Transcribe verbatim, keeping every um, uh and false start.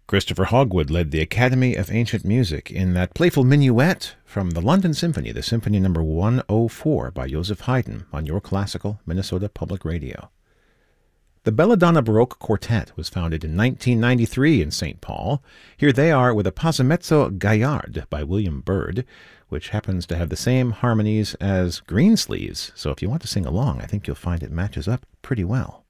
Christopher Hogwood led the Academy of Ancient Music in that playful minuet from the London Symphony, the Symphony Number one oh four by Joseph Haydn on your classical Minnesota Public Radio. The Belladonna Baroque Quartet was founded in nineteen ninety-three in Saint Paul. Here they are with a Passamezzo Gaillard by William Byrd, which happens to have the same harmonies as Greensleeves, so if you want to sing along, I think you'll find it matches up pretty well.